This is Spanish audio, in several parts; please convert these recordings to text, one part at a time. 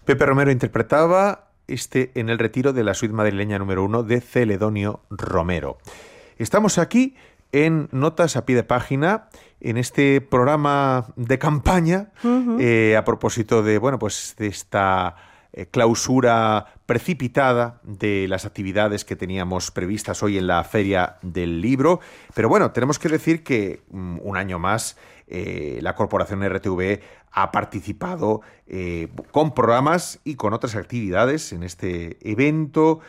Pepe Romero interpretaba En el retiro de la suite madrileña número 1 de Celedonio Romero. Estamos aquí en Notas a pie de página, en este programa de campaña, a propósito de, de esta clausura precipitada de las actividades que teníamos previstas hoy en la Feria del Libro. Pero bueno, tenemos que decir que un año más la Corporación RTV ha participado con programas y con otras actividades en este evento.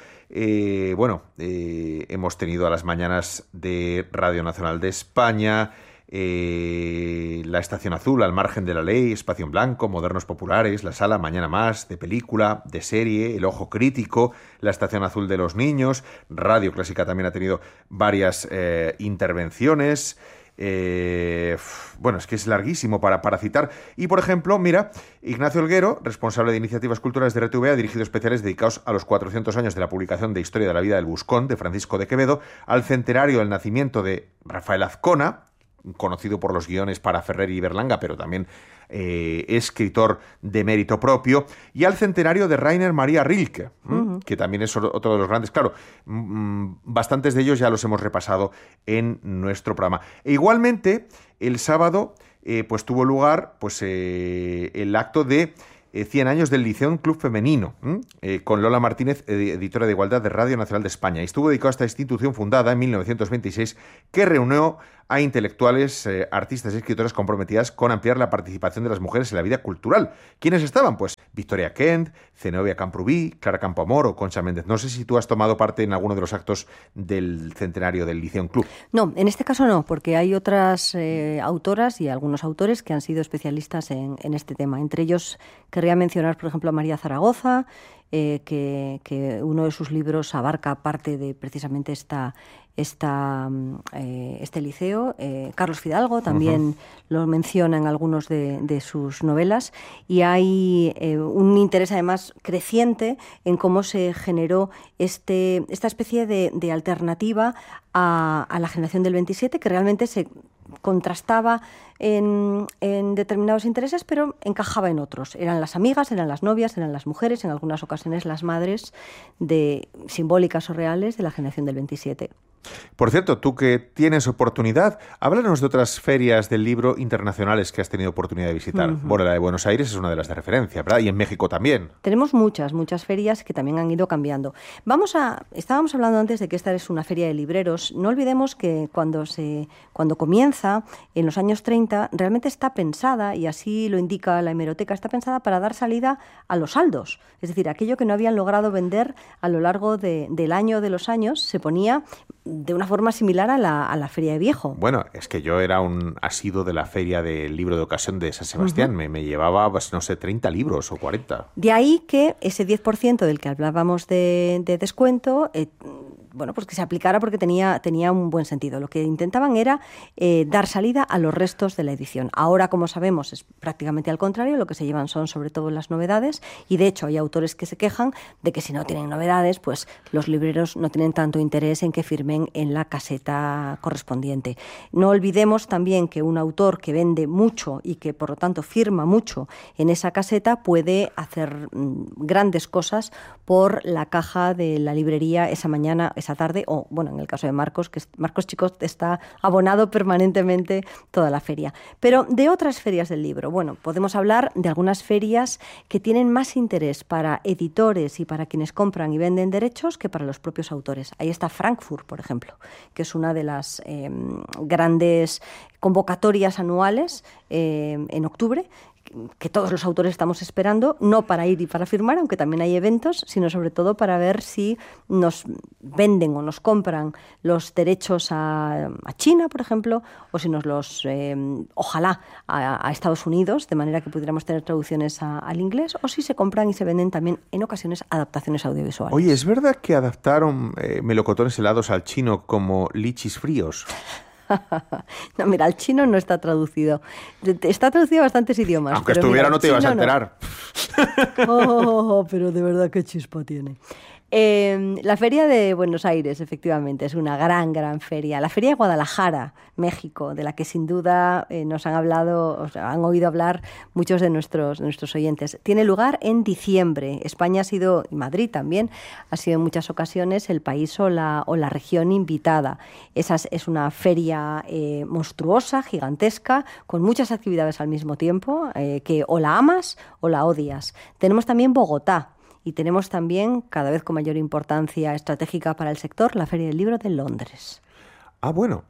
Hemos tenido a las mañanas de Radio Nacional de España, la Estación Azul, Al margen de la ley, Espacio en Blanco, Modernos Populares, La Sala, Mañana Más, de película, de serie, El Ojo Crítico, la Estación Azul de los Niños. Radio Clásica también ha tenido varias intervenciones. Es que es larguísimo para citar. Y, por ejemplo, mira, Ignacio Olguero, responsable de Iniciativas Culturales de RTV, ha dirigido especiales dedicados a los 400 años de la publicación de Historia de la vida del Buscón, de Francisco de Quevedo, al centenario del nacimiento de Rafael Azcona, conocido por los guiones para Ferrer y Berlanga, pero también escritor de mérito propio, y al centenario de Rainer Maria Rilke, que también es otro de los grandes. Claro, bastantes de ellos ya los hemos repasado en nuestro programa. E igualmente, el sábado tuvo lugar el acto de 100 años del Liceum Club Femenino, con Lola Martínez, editora de Igualdad de Radio Nacional de España. Y estuvo dedicado a esta institución fundada en 1926 que reunió a intelectuales, artistas y escritoras comprometidas con ampliar la participación de las mujeres en la vida cultural. ¿Quiénes estaban? Pues Victoria Kent, Zenobia Camprubí, Clara Campoamor o Concha Méndez. No sé si tú has tomado parte en alguno de los actos del centenario del Liceum Club. No, en este caso no, porque hay otras autoras y algunos autores que han sido especialistas en este tema. Entre ellos querría mencionar, por ejemplo, a María Zaragoza, que uno de sus libros abarca parte de precisamente este liceo. Carlos Fidalgo también lo menciona en algunos de sus novelas, y hay un interés además creciente en cómo se generó esta especie de alternativa a la generación del 27, que realmente se contrastaba en determinados intereses, pero encajaba en otros. Eran las amigas, eran las novias, eran las mujeres, en algunas ocasiones las madres simbólicas o reales de la generación del 27. Por cierto, tú que tienes oportunidad, háblanos de otras ferias del libro internacionales que has tenido oportunidad de visitar. Bueno, la de Buenos Aires es una de las de referencia, ¿verdad? Y en México también. Tenemos muchas ferias que también han ido cambiando. Estábamos hablando antes de que esta es una feria de libreros. No olvidemos que cuando comienza, en los años 30, realmente está pensada, y así lo indica la hemeroteca, está pensada para dar salida a los saldos. Es decir, aquello que no habían logrado vender a lo largo del año, de los años, se ponía de una forma similar a la Feria de Viejo. Bueno, es que yo era un asiduo de la Feria del Libro de Ocasión de San Sebastián. Me llevaba, 30 libros o 40. De ahí que ese 10% del que hablábamos de descuento, pues que se aplicara porque tenía un buen sentido. Lo que intentaban era dar salida a los restos de la edición. Ahora, como sabemos, es prácticamente al contrario. Lo que se llevan son sobre todo las novedades, y de hecho hay autores que se quejan de que si no tienen novedades, pues los libreros no tienen tanto interés en que firmen en la caseta correspondiente. No olvidemos también que un autor que vende mucho y que por lo tanto firma mucho en esa caseta puede hacer grandes cosas por la caja de la librería esa mañana, esa tarde, o en el caso de Marcos, que Marcos Chicot está abonado permanentemente toda la feria. Pero de otras ferias del libro, podemos hablar de algunas ferias que tienen más interés para editores y para quienes compran y venden derechos que para los propios autores. Ahí está Frankfurt, por ejemplo, que es una de las grandes convocatorias anuales en octubre, que todos los autores estamos esperando, no para ir y para firmar, aunque también hay eventos, sino sobre todo para ver si nos venden o nos compran los derechos a China, por ejemplo, o si nos los, ojalá, a Estados Unidos, de manera que pudiéramos tener traducciones al inglés, o si se compran y se venden también en ocasiones adaptaciones audiovisuales. Oye, ¿es verdad que adaptaron melocotones helados al chino como lichis fríos? No, mira, el chino no está traducido. Está traducido a bastantes idiomas. Aunque estuviera, no te ibas a enterar. No. Pero de verdad qué chispa tiene. La Feria de Buenos Aires, efectivamente, es una gran feria. La Feria de Guadalajara, México, de la que sin duda nos han hablado, o sea, han oído hablar muchos de nuestros oyentes. Tiene lugar en diciembre. España ha sido, y Madrid también, ha sido en muchas ocasiones el país o la región invitada. Es una feria monstruosa, gigantesca, con muchas actividades al mismo tiempo, que o la amas o la odias. Tenemos también Bogotá. Y tenemos también, cada vez con mayor importancia estratégica para el sector, la Feria del Libro de Londres. Ah, bueno,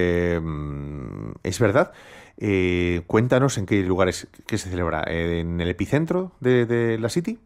es verdad. Cuéntanos en qué lugares que se celebra. ¿En el epicentro de la City?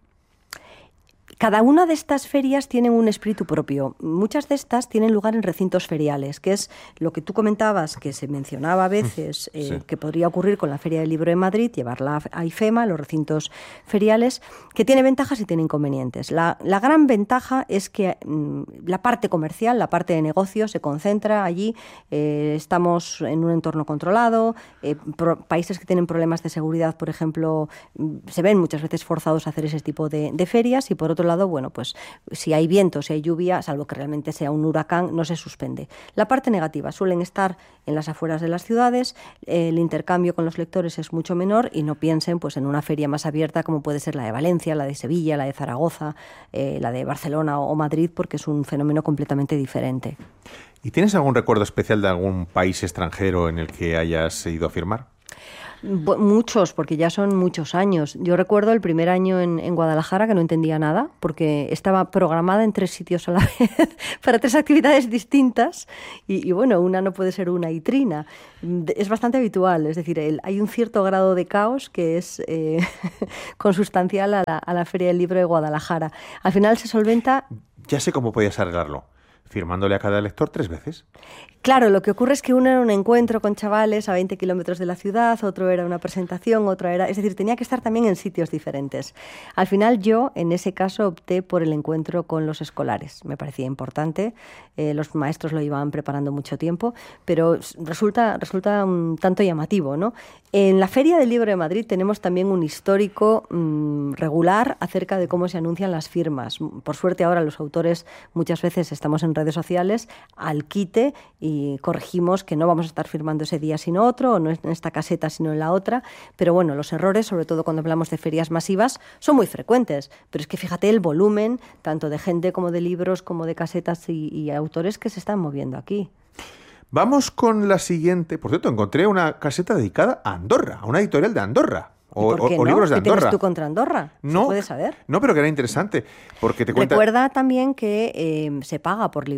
Cada una de estas ferias tienen un espíritu propio. Muchas de estas tienen lugar en recintos feriales, que es lo que tú comentabas, que se mencionaba a veces, sí, que podría ocurrir con la Feria del Libro de Madrid, llevarla a IFEMA, los recintos feriales, que tiene ventajas y tiene inconvenientes. La gran ventaja es que la parte comercial, la parte de negocio, se concentra allí. Estamos en un entorno controlado. Países que tienen problemas de seguridad, por ejemplo, se ven muchas veces forzados a hacer ese tipo de ferias, y por otro lado, bueno, pues si hay viento, si hay lluvia, salvo que realmente sea un huracán, no se suspende. La parte negativa, suelen estar en las afueras de las ciudades, el intercambio con los lectores es mucho menor, y no piensen pues en una feria más abierta como puede ser la de Valencia, la de Sevilla, la de Zaragoza, la de Barcelona o Madrid, porque es un fenómeno completamente diferente. ¿Y tienes algún recuerdo especial de algún país extranjero en el que hayas ido a firmar? Muchos, porque ya son muchos años. Yo recuerdo el primer año en Guadalajara que no entendía nada, porque estaba programada en 3 sitios a la vez para 3 actividades distintas, y bueno, una no puede ser una y trina. Es bastante habitual, es decir, hay un cierto grado de caos que es consustancial a la Feria del Libro de Guadalajara. Al final se solventa... Ya sé cómo podías arreglarlo. Firmándole a cada lector 3 veces. Claro, lo que ocurre es que uno era un encuentro con chavales a 20 kilómetros de la ciudad, otro era una presentación, otro era... Es decir, tenía que estar también en sitios diferentes. Al final yo, en ese caso, opté por el encuentro con los escolares. Me parecía importante, los maestros lo iban preparando mucho tiempo, pero resulta un tanto llamativo, ¿no? En la Feria del Libro de Madrid tenemos también un histórico regular acerca de cómo se anuncian las firmas. Por suerte ahora los autores muchas veces estamos en redes sociales al quite y corregimos que no vamos a estar firmando ese día sino otro, o no en esta caseta sino en la otra, pero bueno, los errores, sobre todo cuando hablamos de ferias masivas, son muy frecuentes, pero es que fíjate el volumen, tanto de gente como de libros, como de casetas y autores que se están moviendo aquí. Vamos con la siguiente. Por cierto, encontré una caseta dedicada a Andorra, a una editorial de Andorra. O libros de Andorra. ¿Qué tienes tú contra Andorra? No, ¿se puede saber? No, pero que era interesante, porque te cuenta... Recuerda también que se paga por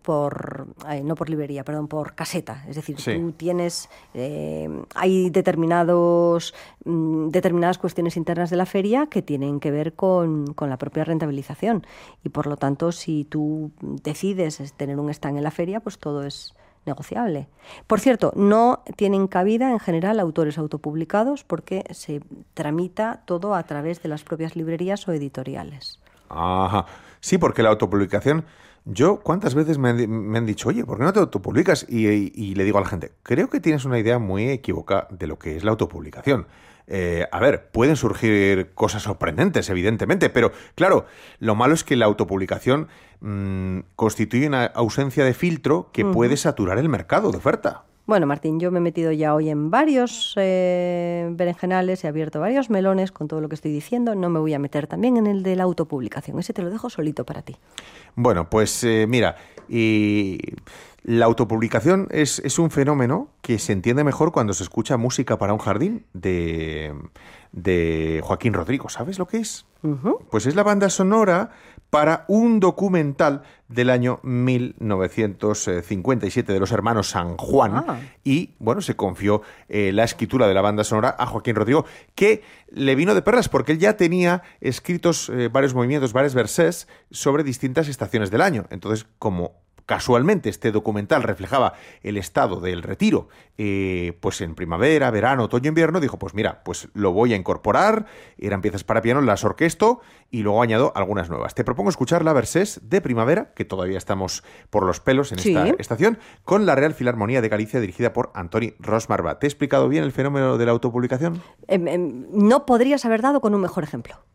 caseta. Es decir, sí, tú tienes... hay determinadas cuestiones internas de la feria que tienen que ver con la propia rentabilización. Y por lo tanto, si tú decides tener un stand en la feria, pues todo es negociable. Por cierto, no tienen cabida en general autores autopublicados porque se tramita todo a través de las propias librerías o editoriales. Ajá. Sí, porque la autopublicación... Yo, ¿cuántas veces me han dicho, oye, ¿por qué no te autopublicas? Y le digo a la gente, creo que tienes una idea muy equivocada de lo que es la autopublicación. A ver, pueden surgir cosas sorprendentes, evidentemente, pero claro, lo malo es que la autopublicación constituye una ausencia de filtro que puede saturar el mercado de oferta. Bueno, Martín, yo me he metido ya hoy en varios berenjenales, he abierto varios melones con todo lo que estoy diciendo. No me voy a meter también en el de la autopublicación. Ese te lo dejo solito para ti. Bueno, pues mira, la autopublicación es un fenómeno que se entiende mejor cuando se escucha música para un jardín de Joaquín Rodrigo. ¿Sabes lo que es? Pues es la banda sonora para un documental del año 1957 de los hermanos San Juan. Y, bueno, se confió la escritura de la banda sonora a Joaquín Rodrigo, que le vino de perlas porque él ya tenía escritos varios movimientos, varios versés sobre distintas estaciones del año. Entonces, como casualmente este documental reflejaba el estado del retiro, pues en primavera, verano, otoño, invierno, dijo, pues mira, pues lo voy a incorporar, eran piezas para piano, las orquesto y luego añado algunas nuevas. Te propongo escuchar la versés de primavera, que todavía estamos por los pelos en esta estación, con la Real Filarmonía de Galicia, dirigida por Antoni Ros Marvà. ¿Te he explicado bien el fenómeno de la autopublicación? No podrías haber dado con un mejor ejemplo.